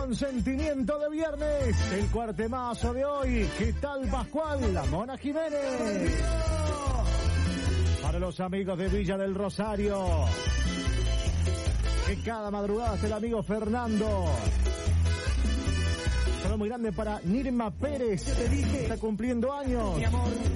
con sentimiento de viernes. El cuartemazo de hoy. ¿Qué tal, Pascual? La Mona Jiménez. Para los amigos de Villa del Rosario, que cada madrugada es el amigo Fernando. Un saludo muy grande para Nirma Pérez, está cumpliendo años.